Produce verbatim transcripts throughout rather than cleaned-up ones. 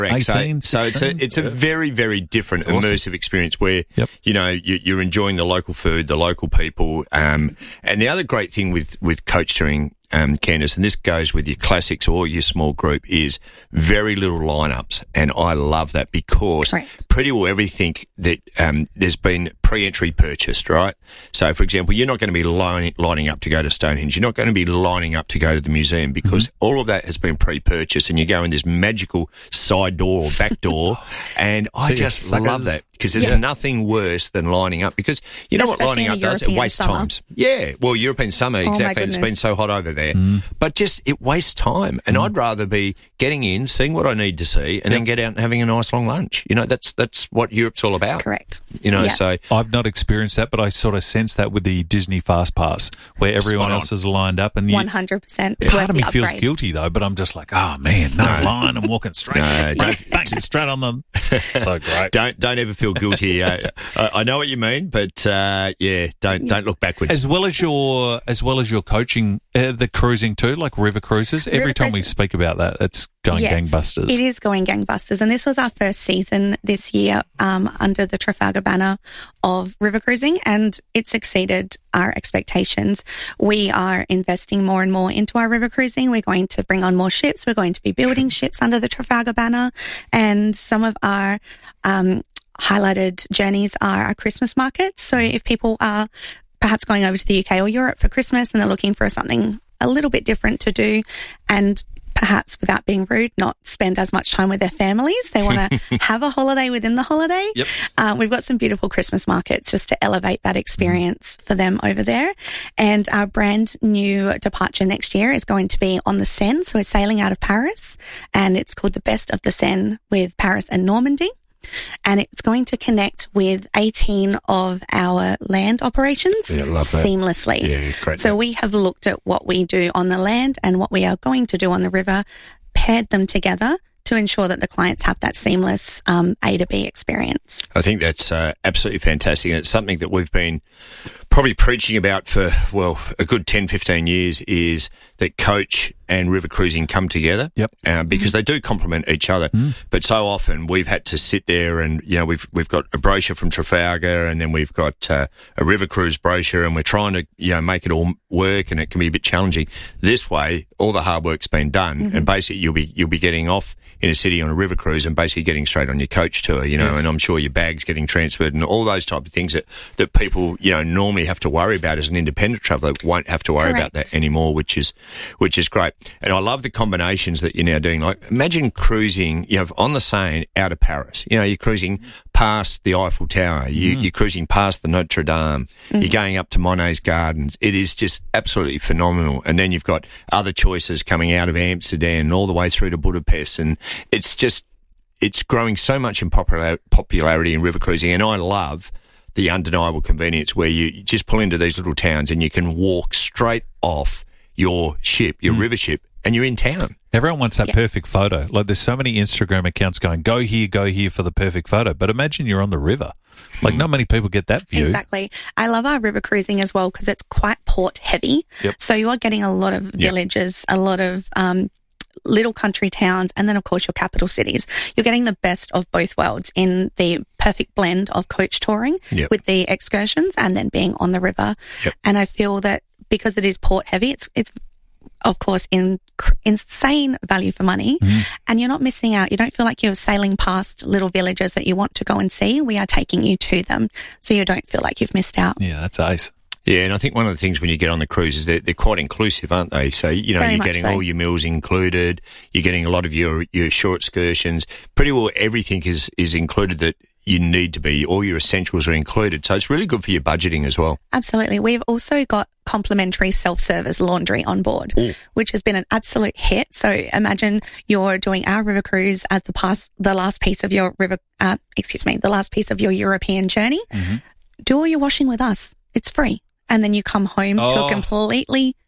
Correct. eighteen, so, so it's a it's a very, very different That's immersive awesome. experience where Yep. you know you, you're enjoying the local food, the local people, um, and the other great thing with with coach touring, um, Candice, and this goes with your classics or your small group, is very little lineups, and I love that because Correct. pretty well everything that um, there's been pre-entry purchased, right? So, for example, you're not going to be lining, lining up to go to Stonehenge. You're not going to be lining up to go to the museum because mm-hmm. all of that has been pre-purchased, and you go in this magical side door or back door, and I See, just suckers. love that because there's Yeah. nothing worse than lining up because you know Especially what lining in a up does? It European wastes summer. times. Yeah, well, European summer, Oh, my exactly. And it's goodness. been so hot over there. Mm. But just, it wastes time. And I'd rather be getting in, seeing what I need to see, and then get out and having a nice long lunch. You know, that's that's what Europe's all about. Correct. You know, Yeah. so I've not experienced that, but I sort of sense that with the Disney Fast Pass, where everyone Spot on. else is lined up, and you, one hundred percent. part of me feels guilty though. But I'm just like, oh man, no, No. line. I'm walking straight, No, bang, don't- bang, straight on them. So great. don't don't ever feel guilty. uh, I, I know what you mean, but uh, yeah, don't don't look backwards. As well as your, as well as your coaching, uh, the cruising too, like river cruises. Every River time we cruises. speak about that, it's going Yes, gangbusters. It is going gangbusters. And this was our first season this year um, under the Trafalgar banner of river cruising, and it's exceeded our expectations. We are investing more and more into our river cruising. We're going to bring on more ships. We're going to be building ships under the Trafalgar banner. And some of our um, highlighted journeys are our Christmas markets. So if people are perhaps going over to the U K or Europe for Christmas and they're looking for something a little bit different to do, and perhaps, without being rude, not spend as much time with their families. They want to have a holiday within the holiday. Yep. Um, we've got some beautiful Christmas markets just to elevate that experience for them over there. And our brand new departure next year is going to be on the Seine. So we're sailing out of Paris, and it's called the Best of the Seine with Paris and Normandy. And it's going to connect with eighteen of our land operations Yeah, love that. seamlessly. Yeah, great. So we have looked at what we do on the land and what we are going to do on the river, paired them together to ensure that the clients have that seamless um, A to B experience. I think that's uh, absolutely fantastic, and it's something that we've been probably preaching about for, well, a good ten, fifteen years, is that coach and river cruising come together. Yep. Uh, because they do complement each other. Mm. But so often we've had to sit there and, you know, we've we've got a brochure from Trafalgar, and then we've got uh, a river cruise brochure, and we're trying to, you know, make it all work, and it can be a bit challenging. This way, all the hard work's been done, Mm-hmm. and basically you'll be you'll be getting off in a city on a river cruise and basically getting straight on your coach tour, you know, Yes. and I'm sure your bag's getting transferred and all those type of things that, that people, you know, normally have to worry about as an independent traveller won't have to worry about Correct. that anymore, which is, which is great. And I love the combinations that you're now doing. Like, imagine cruising, you know, on the Seine out of Paris. You know, you're cruising past the Eiffel Tower. You, Mm. You're cruising past the Notre Dame. You're going up to Monet's Gardens. It is just absolutely phenomenal. And then you've got other choices coming out of Amsterdam and all the way through to Budapest. And it's just, it's growing so much in popular, popularity in river cruising. And I love the undeniable convenience where you just pull into these little towns and you can walk straight off your ship, your river ship, and you're in town. Everyone wants that Yeah. perfect photo. Like, there's so many Instagram accounts going, go here, go here for the perfect photo. But imagine you're on the river. Like, not many people get that view. Exactly. I love our river cruising as well because it's quite port heavy. Yep. So you are getting a lot of villages, a lot of um, little country towns, and then, of course, your capital cities. You're getting the best of both worlds in the perfect blend of coach touring Yep. with the excursions and then being on the river. Yep. And I feel that because it is port heavy, it's it's of course in insane value for money, Mm-hmm. and you're not missing out. You don't feel like you're sailing past little villages that you want to go and see. We are taking you to them, so you don't feel like you've missed out. Yeah, that's ace. Yeah, and I think one of the things when you get on the cruises, they're, they're quite inclusive, aren't they? So, you know, Very you're much getting so. all your meals included, you're getting a lot of your, your short excursions. Pretty well everything is, is included that you need to be. All your essentials are included. So it's really good for your budgeting as well. Absolutely. We've also got complimentary self-service laundry on board, Ooh. which has been an absolute hit. So imagine you're doing our river cruise as the past, the last piece of your river, uh, excuse me, the last piece of your European journey. Mm-hmm. Do all your washing with us. It's free. And then you come home to Oh. a completely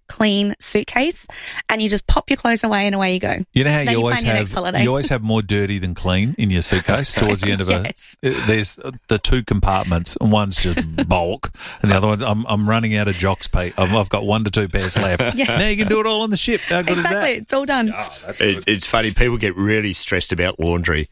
clean suitcase, and you just pop your clothes away and away you go. You know how Then you you always plan your next have holiday. you always have more dirty than clean in your suitcase towards the end of Yes. a. There's the two compartments, and one's just bulk, and the other one's I'm I'm running out of jocks pay. I've, I've got one to two pairs left. Yeah. Now you can do it all on the ship. How good Exactly, is it's all done. that? Oh, that's It, good. it's funny. People get really stressed about laundry.